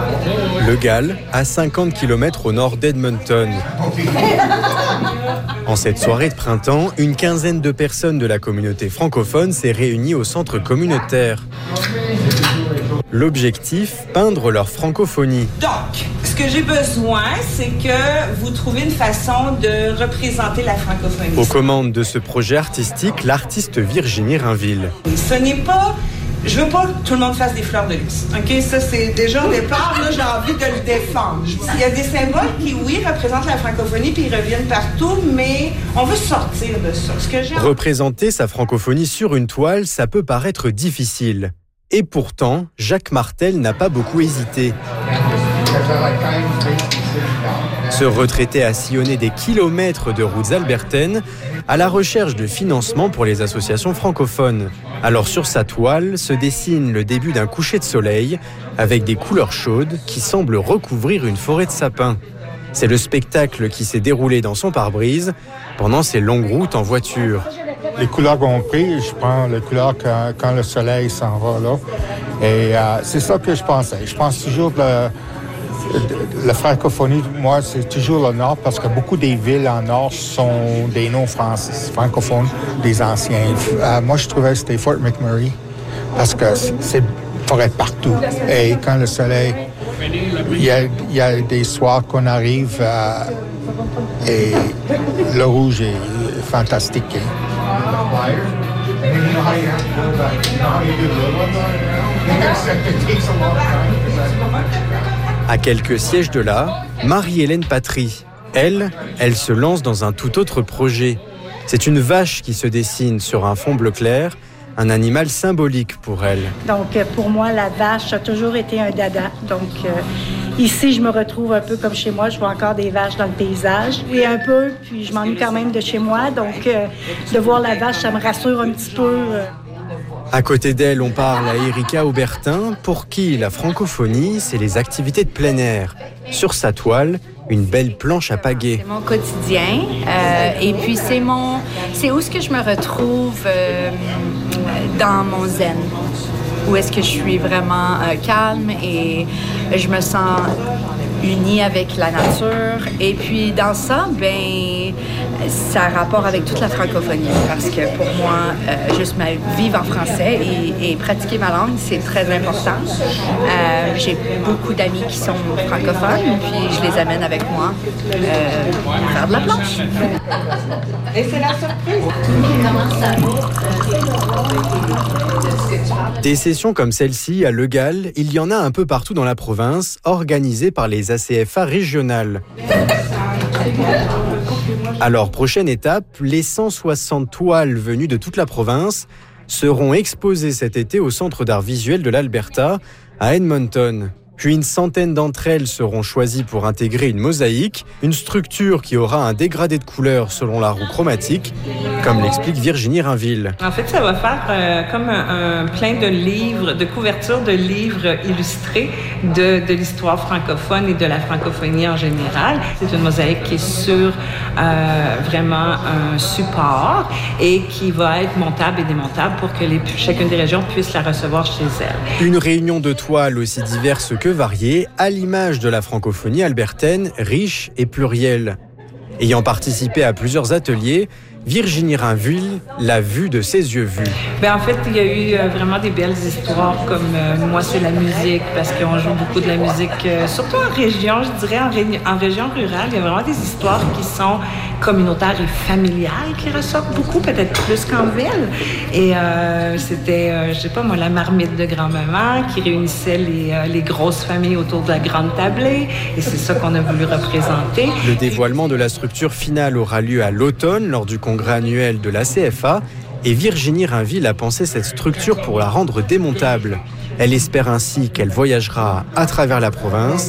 Le Gall, à 50 km au nord d'Edmonton. En cette soirée de printemps, une quinzaine de personnes de la communauté francophone s'est réunie au centre communautaire. L'objectif, peindre leur francophonie. Donc, ce que j'ai besoin, c'est que vous trouviez une façon de représenter la francophonie. Aux commandes de ce projet artistique, l'artiste Virginie Rainville. Ce n'est pas... Je veux pas que tout le monde fasse des fleurs de lys. OK? Ça, c'est déjà au départ, là, j'ai envie de le défendre. Il y a des symboles qui, oui, représentent la francophonie, puis ils reviennent partout, mais on veut sortir de ça. Représenter sa francophonie sur une toile, ça peut paraître difficile. Et pourtant, Jacques Martel n'a pas beaucoup hésité. Ce retraité a sillonné des kilomètres de routes albertaines à la recherche de financement pour les associations francophones. Alors sur sa toile se dessine le début d'un coucher de soleil avec des couleurs chaudes qui semblent recouvrir une forêt de sapins. C'est le spectacle qui s'est déroulé dans son pare-brise pendant ses longues routes en voiture. Les couleurs qu'on pris, je prends les couleurs quand le soleil s'en va là. Et c'est ça que je pensais. Je pense toujours la francophonie, moi, c'est toujours le Nord parce que beaucoup des villes en Nord sont des noms francophones, des anciens. Moi, je trouvais que c'était Fort McMurray parce que c'est forêt partout. Et quand le soleil, il y a des soirs qu'on arrive et le rouge est fantastique. À quelques sièges de là, Marie-Hélène Patry. Elle se lance dans un tout autre projet. C'est une vache qui se dessine sur un fond bleu clair, un animal symbolique pour elle. Donc, pour moi, la vache a toujours été un dada. Donc, ici, je me retrouve un peu comme chez moi. Je vois encore des vaches dans le paysage. Et un peu, puis je m'ennuie quand même de chez moi. Donc, de voir la vache, ça me rassure un petit peu. À côté d'elle, on parle à Erika Aubertin, pour qui la francophonie, c'est les activités de plein air. Sur sa toile, une belle planche à pagaie. C'est mon quotidien. Et puis, c'est où est-ce que je me retrouve dans mon zen. Où est-ce que je suis vraiment calme et je me sens unie avec la nature. Et puis dans ça, ça a rapport avec toute la francophonie parce que pour moi, juste vivre en français et pratiquer ma langue, c'est très important. J'ai beaucoup d'amis qui sont francophones, puis je les amène avec moi faire de la planche. Et c'est la surprise. Des sessions comme celle-ci à Le Gall, il y en a un peu partout dans la province, organisées par les ACFA régionales. Alors, prochaine étape, les 160 toiles venues de toute la province seront exposées cet été au Centre d'art visuel de l'Alberta, à Edmonton. Puis une centaine d'entre elles seront choisies pour intégrer une mosaïque, une structure qui aura un dégradé de couleurs selon la roue chromatique, comme l'explique Virginie Rainville. En fait, ça va faire comme un plein de livres, de couvertures de livres illustrés de l'histoire francophone et de la francophonie en général. C'est une mosaïque qui est sur vraiment un support et qui va être montable et démontable pour que chacune des régions puisse la recevoir chez elle. Une réunion de toiles aussi diverses que variées, à l'image de la francophonie albertaine, riche et plurielle. Ayant participé à plusieurs ateliers, Virginie Rainville l'a vu de ses yeux vus. En fait, il y a eu vraiment des belles histoires comme Moi, c'est la musique, parce qu'on joue beaucoup de la musique, surtout en région, je dirais, en région rurale. Il y a vraiment des histoires qui sont communautaires et familiales qui ressortent beaucoup, peut-être plus qu'en ville. Et c'était, je sais pas moi, la marmite de grand-maman qui réunissait les grosses familles autour de la grande tablée. Et c'est ça qu'on a voulu représenter. Le dévoilement de la structure finale aura lieu à l'automne, lors du congrès annuel de la CFA, et Virginie Rainville a pensé cette structure pour la rendre démontable. Elle espère ainsi qu'elle voyagera à travers la province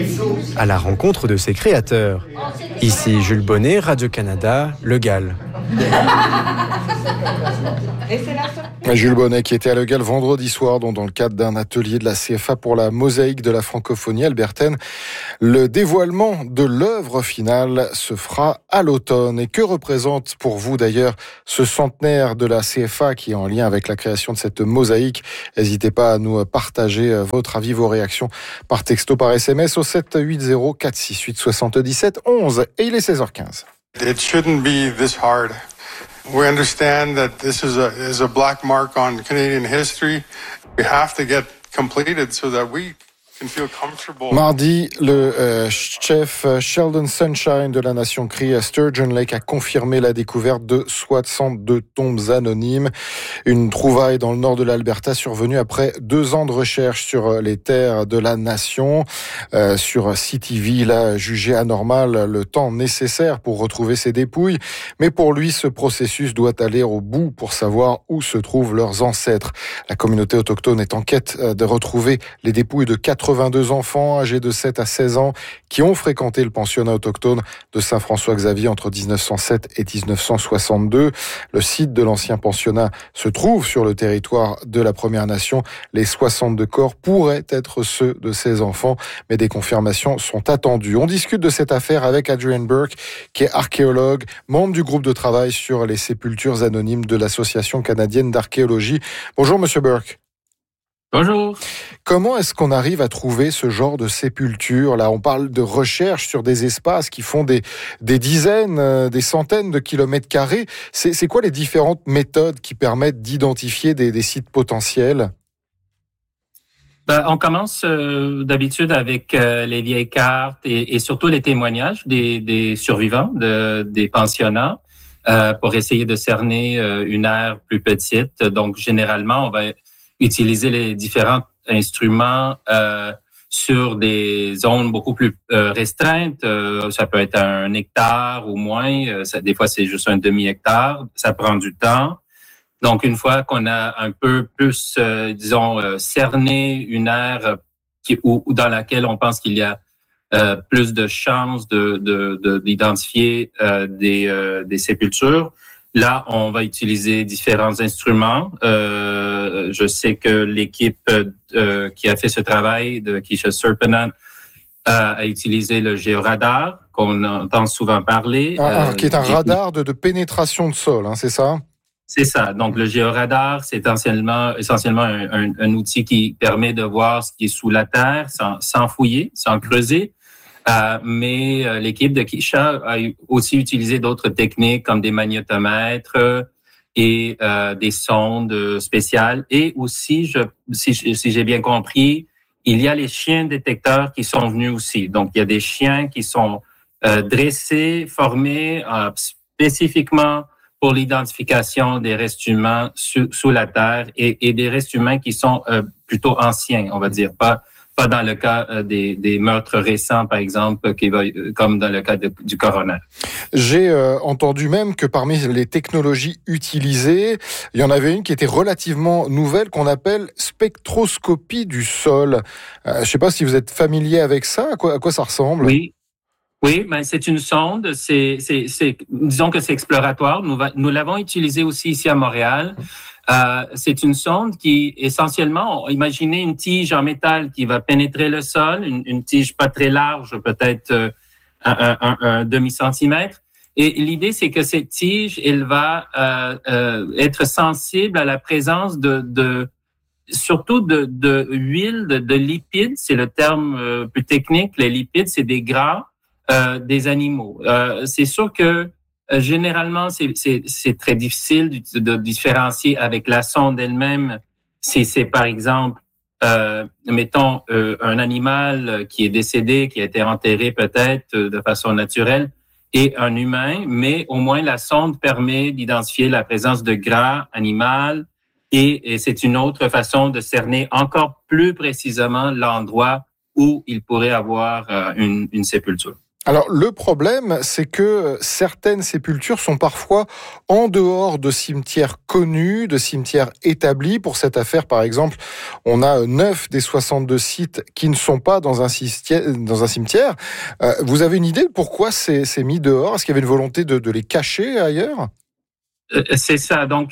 à la rencontre de ses créateurs. Ici Jules Bonnet, Radio-Canada, Le Gall. Et c'est la surprise. Jules Bonnet qui était à Le Gall vendredi soir, dont dans le cadre d'un atelier de la CFA pour la mosaïque de la francophonie albertaine. Le dévoilement de l'œuvre finale se fera à l'automne. Et que représente pour vous d'ailleurs ce centenaire de la CFA qui est en lien avec la création de cette mosaïque? N'hésitez pas à nous partager votre avis, vos réactions par texto, par SMS au 780 468 77 11. Et il est 16h15. It shouldn't be this hard. We understand that this is a black mark on Canadian history. We have to get completed so that we can feel comfortable. Mardi, le chef Sheldon Sunshine de la Nation Cree à Sturgeon Lake a confirmé la découverte de 62 tombes anonymes. Une trouvaille dans le nord de l'Alberta survenue après 2 ans de recherche sur les terres de la Nation. Sur CTV, il a jugé anormal le temps nécessaire pour retrouver ces dépouilles. Mais pour lui, ce processus doit aller au bout pour savoir où se trouvent leurs ancêtres. La communauté autochtone est en quête de retrouver les dépouilles de 82 enfants âgés de 7 à 16 ans qui ont fréquenté le pensionnat autochtone de Saint-François-Xavier entre 1907 et 1962. Le site de l'ancien pensionnat se trouve sur le territoire de la Première Nation. Les 62 corps pourraient être ceux de ces enfants, mais des confirmations sont attendues. On discute de cette affaire avec Adrian Burke, qui est archéologue, membre du groupe de travail sur les sépultures anonymes de l'Association canadienne d'archéologie. Bonjour Monsieur Burke. Bonjour. Comment est-ce qu'on arrive à trouver ce genre de sépulture? Là, on parle de recherche sur des espaces qui font des dizaines, des centaines de kilomètres carrés. C'est quoi les différentes méthodes qui permettent d'identifier des sites potentiels? On commence d'habitude avec les vieilles cartes et surtout les témoignages des survivants des pensionnats pour essayer de cerner une aire plus petite. Donc, généralement, on va utiliser les différents instruments sur des zones beaucoup plus restreintes. Ça peut être 1 hectare ou moins. Des fois, c'est juste un demi-hectare. Ça prend du temps. Donc, une fois qu'on a un peu plus, cerné une aire dans laquelle on pense qu'il y a plus de chances d'identifier des sépultures, là, on va utiliser différents instruments. Je sais que l'équipe qui a fait ce travail de Keisha Serpenant a utilisé le géoradar, qu'on entend souvent parler. Qui est un radar de pénétration de sol, hein, c'est ça? C'est ça. Donc, le géoradar, c'est essentiellement un outil qui permet de voir ce qui est sous la terre sans fouiller, sans creuser. Mais l'équipe de Keisha a aussi utilisé d'autres techniques comme des magnétomètres et des sondes spéciales. Et aussi, si j'ai bien compris, il y a les chiens détecteurs qui sont venus aussi. Donc, il y a des chiens qui sont dressés, formés spécifiquement pour l'identification des restes humains sous la terre et des restes humains qui sont plutôt anciens, on va dire, pas dans le cas des meurtres récents, par exemple, comme dans le cas du coroner. J'ai entendu même que parmi les technologies utilisées, il y en avait une qui était relativement nouvelle, qu'on appelle spectroscopie du sol. Je ne sais pas si vous êtes familier avec ça, à quoi ça ressemble? Oui, mais c'est une sonde. Disons que c'est exploratoire. Nous l'avons utilisé aussi ici à Montréal. C'est une sonde qui, essentiellement, imaginez une tige en métal qui va pénétrer le sol, une tige pas très large, peut-être un demi-centimètre. Et l'idée, c'est que cette tige, elle va être sensible à la présence surtout de huile, de lipides. C'est le terme plus technique. Les lipides, c'est des gras des animaux. C'est sûr que généralement, c'est très difficile de différencier avec la sonde elle-même. Si c'est, par exemple, mettons, un animal qui est décédé, qui a été enterré peut-être de façon naturelle, et un humain, mais au moins la sonde permet d'identifier la présence de gras animal et c'est une autre façon de cerner encore plus précisément l'endroit où il pourrait avoir une sépulture. Alors, le problème, c'est que certaines sépultures sont parfois en dehors de cimetières connus, de cimetières établis. Pour cette affaire, par exemple, on a 9 des 62 sites qui ne sont pas dans un cimetière. Vous avez une idée de pourquoi c'est mis dehors? Est-ce qu'il y avait une volonté de les cacher ailleurs? C'est ça. Donc,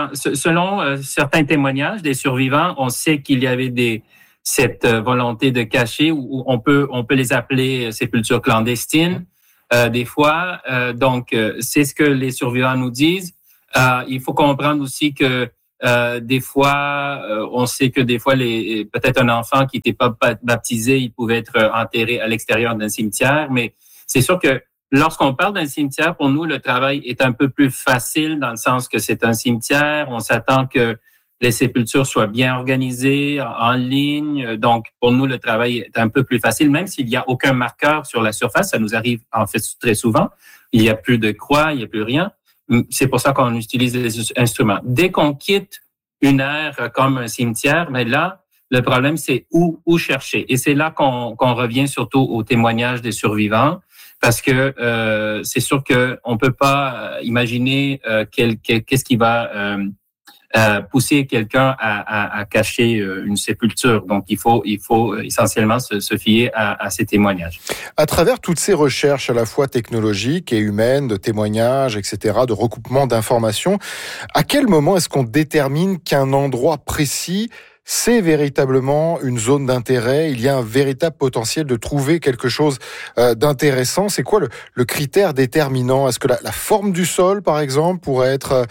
selon certains témoignages des survivants, on sait qu'il y avait cette volonté de cacher, ou on peut les appeler sépultures clandestines. Des fois, donc c'est ce que les survivants nous disent. Il faut comprendre aussi que des fois, on sait que des fois, peut-être un enfant qui n'était pas baptisé, il pouvait être enterré à l'extérieur d'un cimetière. Mais c'est sûr que lorsqu'on parle d'un cimetière, pour nous, le travail est un peu plus facile dans le sens que c'est un cimetière. On s'attend que les sépultures soient bien organisées, en ligne. Donc, pour nous, le travail est un peu plus facile, même s'il n'y a aucun marqueur sur la surface. Ça nous arrive, en fait, très souvent. Il n'y a plus de croix, il n'y a plus rien. C'est pour ça qu'on utilise les instruments. Dès qu'on quitte une aire comme un cimetière, mais là, le problème, c'est où chercher. Et c'est là qu'on revient surtout aux témoignages des survivants, parce que c'est sûr qu'on peut pas imaginer qu'est-ce qui va pousser quelqu'un à cacher une sépulture. Donc, il faut essentiellement se fier à ces témoignages. À travers toutes ces recherches à la fois technologiques et humaines, de témoignages, etc., de recoupement d'informations, à quel moment est-ce qu'on détermine qu'un endroit précis c'est véritablement une zone d'intérêt, il y a un véritable potentiel de trouver quelque chose d'intéressant? C'est quoi le critère déterminant? Est-ce que la forme du sol, par exemple, pourrait être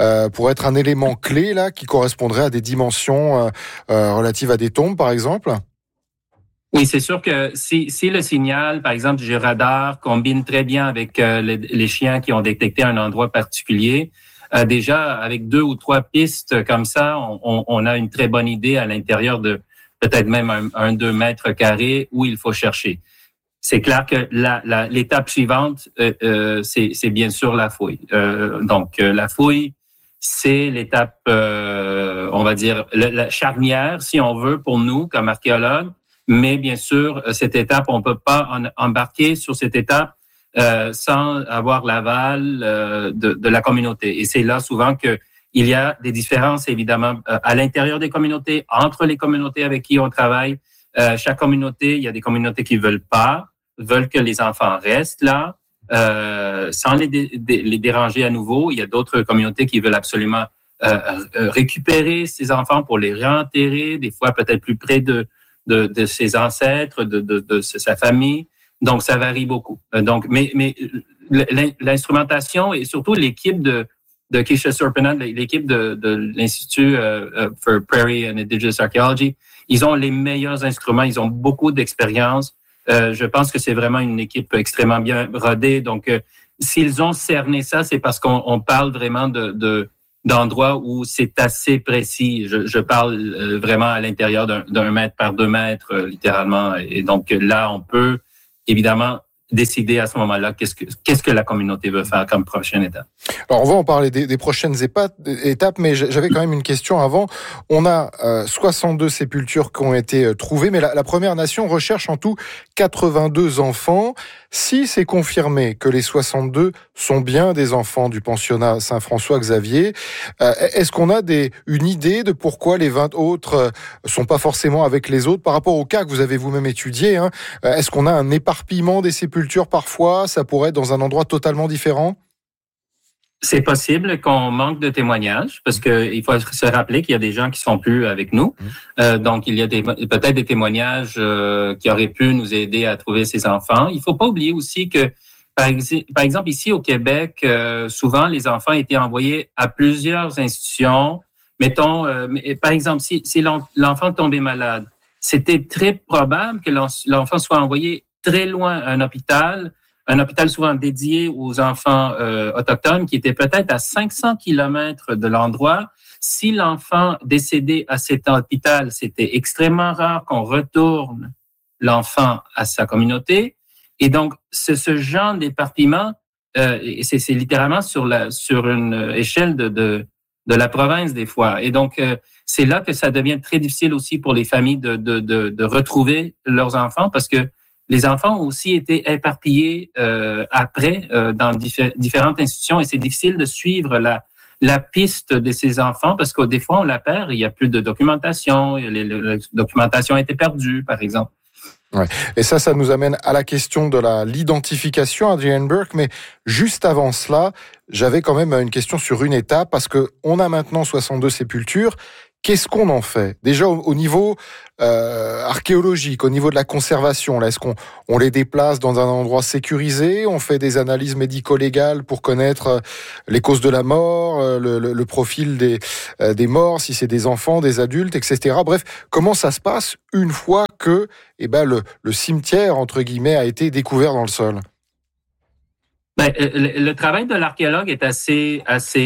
un élément clé là qui correspondrait à des dimensions relatives à des tombes, par exemple? Oui, c'est sûr que si le signal, par exemple, du radar combine très bien avec les chiens qui ont détecté un endroit particulier, déjà, avec 2 ou 3 pistes comme ça, on a une très bonne idée à l'intérieur de peut-être même 2 mètres carrés où il faut chercher. C'est clair que l'étape suivante, c'est bien sûr la fouille. Donc, la fouille, c'est l'étape, on va dire, la charnière, si on veut, pour nous, comme archéologues. Mais bien sûr, cette étape, on peut pas embarquer sur cette étape sans avoir l'aval de la communauté. Et c'est là souvent que il y a des différences, évidemment, à l'intérieur des communautés, entre les communautés avec qui on travaille. Chaque communauté, il y a des communautés qui veulent que les enfants restent là, sans les déranger à nouveau. Il y a d'autres communautés qui veulent absolument récupérer ces enfants pour les réenterrer, des fois peut-être plus près de ses ancêtres, de sa famille. Donc, ça varie beaucoup. Donc, mais l'instrumentation et surtout l'équipe de Keisha Surprenant, l'équipe de l'Institut for Prairie and Indigenous Archaeology, ils ont les meilleurs instruments, ils ont beaucoup d'expérience. Je pense que c'est vraiment une équipe extrêmement bien rodée. Donc, s'ils ont cerné ça, c'est parce qu'on parle vraiment d'endroits où c'est assez précis. Je parle vraiment à l'intérieur d'un mètre par 2 mètres, littéralement. Et donc, là, on peut évidemment décider à ce moment-là qu'est-ce que la communauté veut faire comme prochaine étape. Alors, on va en parler des prochaines étapes, mais j'avais quand même une question avant. On a 62 sépultures qui ont été trouvées, mais la Première Nation recherche en tout 82 enfants. Si c'est confirmé que les 62 sont bien des enfants du pensionnat Saint-François-Xavier, est-ce qu'on a une idée de pourquoi les 20 autres sont pas forcément avec les autres par rapport au cas que vous avez vous-même étudié, hein? Est-ce qu'on a un éparpillement des sépultures parfois? Ça pourrait être dans un endroit totalement différent? C'est possible qu'on manque de témoignages parce qu'il faut se rappeler qu'il y a des gens qui sont plus avec nous. Donc, il y a peut-être des témoignages qui auraient pu nous aider à trouver ces enfants. Il faut pas oublier aussi que, par exemple, ici au Québec, souvent, les enfants étaient envoyés à plusieurs institutions. Mettons, par exemple, si l'enfant tombait malade, c'était très probable que l'enfant soit envoyé très loin à un hôpital souvent dédié aux enfants autochtones qui était peut-être à 500 kilomètres de l'endroit. Si l'enfant décédait à cet hôpital, c'était extrêmement rare qu'on retourne l'enfant à sa communauté. Et donc, ce genre d'éparpillement, c'est littéralement sur une échelle de la province des fois. Et donc, c'est là que ça devient très difficile aussi pour les familles de retrouver leurs enfants parce que les enfants ont aussi été éparpillés après dans différentes institutions et c'est difficile de suivre la piste de ces enfants parce que des fois on la perd, il y a plus de documentation, la documentation a été perdue par exemple. Ouais. Et ça nous amène à la question de l'identification, Adrienne Burke. Mais juste avant cela, j'avais quand même une question sur une étape, parce que on a maintenant 62 sépultures. Qu'est-ce qu'on en fait? Déjà au niveau archéologique, au niveau de la conservation, là, est-ce qu'on les déplace dans un endroit sécurisé? On fait des analyses médico-légales pour connaître les causes de la mort, le profil des morts, si c'est des enfants, des adultes, etc. Bref, comment ça se passe une fois que le cimetière, entre guillemets, a été découvert dans le sol? Le travail de l'archéologue est assez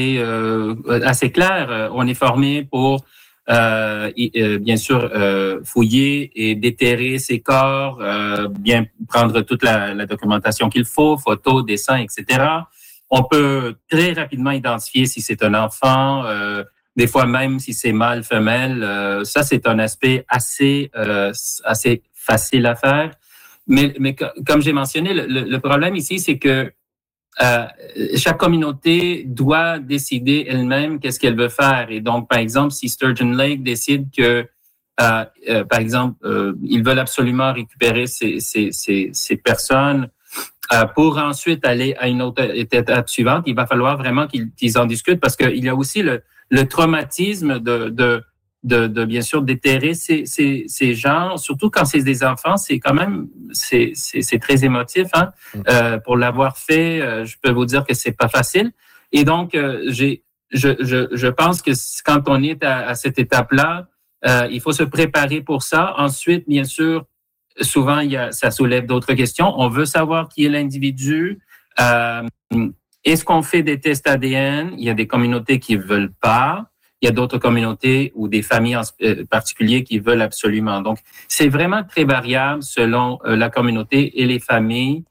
clair. On est formé pour bien sûr fouiller et déterrer ces corps, bien prendre toute la documentation qu'il faut, photos, dessins, etc. On peut très rapidement identifier si c'est un enfant, des fois même si c'est mâle, femelle. Ça, c'est un aspect assez facile à faire. Mais comme j'ai mentionné, le problème ici, c'est que chaque communauté doit décider elle-même qu'est-ce qu'elle veut faire. Et donc, par exemple, si Sturgeon Lake décide que, par exemple, ils veulent absolument récupérer ces personnes pour ensuite aller à une autre étape suivante, il va falloir vraiment qu'ils en discutent, parce qu'il y a aussi le traumatisme de bien sûr déterrer ces gens, surtout quand c'est des enfants. C'est quand même c'est très émotif, hein. Pour l'avoir fait, je peux vous dire que c'est pas facile. Et donc je pense que quand on est à cette étape-là, il faut se préparer pour ça. Ensuite, bien sûr, souvent ça soulève d'autres questions. On veut savoir qui est l'individu. Est-ce qu'on fait des tests ADN? Il y a des communautés qui veulent pas. Il y a d'autres communautés ou des familles en particulier qui veulent absolument. Donc, c'est vraiment très variable selon la communauté et les familles.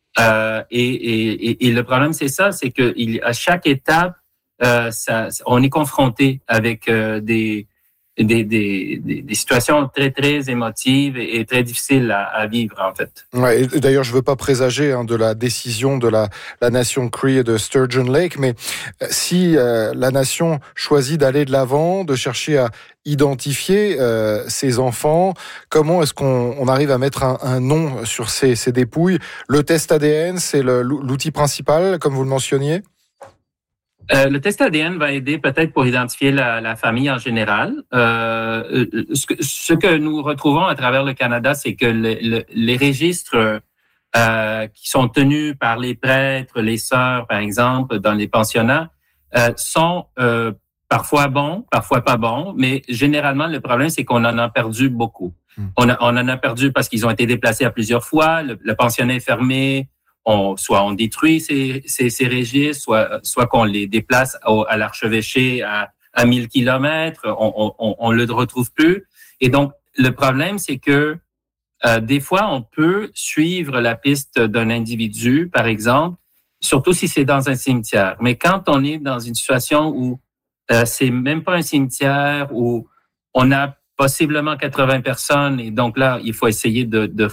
Et le problème, c'est ça, c'est que à chaque étape, on est confronté avec des situations très, très émotives et très difficiles à vivre, en fait. Ouais, et d'ailleurs, je veux pas présager de la décision de la nation Cree et de Sturgeon Lake, mais si la nation choisit d'aller de l'avant, de chercher à identifier ces enfants, comment est-ce qu'on arrive à mettre un nom sur ces dépouilles? Le test ADN, c'est l'outil principal, comme vous le mentionniez? Le test ADN va aider peut-être pour identifier la famille en général. Ce que nous retrouvons à travers le Canada, c'est que les registres qui sont tenus par les prêtres, les sœurs, par exemple, dans les pensionnats, sont parfois bons, parfois pas bons, mais généralement, le problème, c'est qu'on en a perdu beaucoup. On en a perdu parce qu'ils ont été déplacés à plusieurs fois, le pensionnat est fermé, soit on détruit ces registres, soit qu'on les déplace à l'archevêché à 1000 kilomètres, on le retrouve plus. Et donc, le problème, c'est que des fois, on peut suivre la piste d'un individu, par exemple, surtout si c'est dans un cimetière. Mais quand on est dans une situation où c'est même pas un cimetière, où on a possiblement 80 personnes, et donc là, il faut essayer de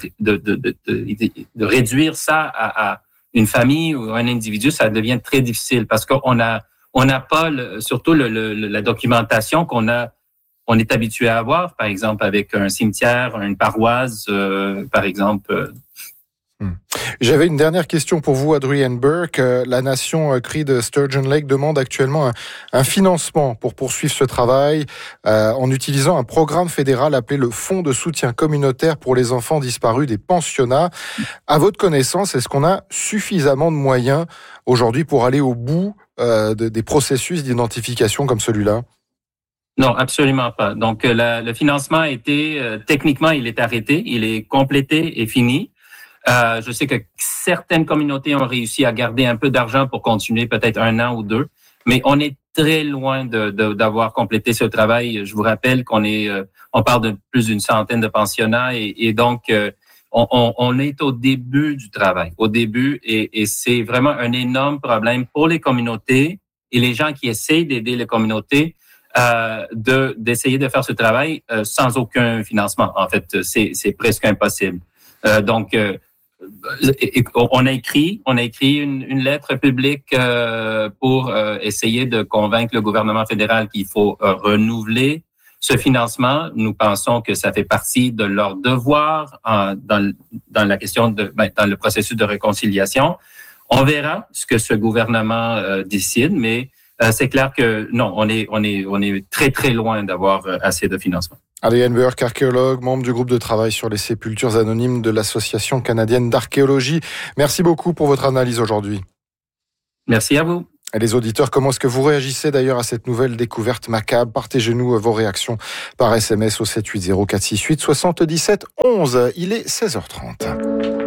réduire ça à une famille ou un individu, ça devient très difficile parce qu'on n'a pas surtout la documentation qu'on est habitué à avoir, par exemple avec un cimetière, une paroisse, par exemple. J'avais une dernière question pour vous, Adrienne Burke. La nation Cree de Sturgeon Lake demande actuellement un financement pour poursuivre ce travail en utilisant un programme fédéral appelé le Fonds de soutien communautaire pour les enfants disparus des pensionnats. À votre connaissance, est-ce qu'on a suffisamment de moyens aujourd'hui pour aller au bout des processus d'identification comme celui-là? Non, absolument pas. Donc, le financement a été, techniquement, il est arrêté, il est complété et fini. Je sais que certaines communautés ont réussi à garder un peu d'argent pour continuer peut-être 1 an ou 2, mais on est très loin d'avoir complété ce travail. Je vous rappelle on parle de plus d'une centaine de pensionnats et donc on est au début du travail, et c'est vraiment un énorme problème pour les communautés et les gens qui essayent d'aider les communautés d'essayer de faire ce travail sans aucun financement. En fait, c'est presque impossible. Donc on a écrit une lettre publique pour essayer de convaincre le gouvernement fédéral qu'il faut renouveler Ce financement, nous pensons que ça fait partie de leur devoir dans la question dans le processus de réconciliation. On verra ce que ce gouvernement décide, mais c'est clair que non, on est très très loin d'avoir assez de financement. Adrienne Burke, archéologue, membre du groupe de travail sur les sépultures anonymes de l'Association canadienne d'archéologie. Merci beaucoup pour votre analyse aujourd'hui. Merci à vous. Et les auditeurs, comment est-ce que vous réagissez d'ailleurs à cette nouvelle découverte macabre? Partagez-nous vos réactions par SMS au 780 468 77 11. Il est 16h30.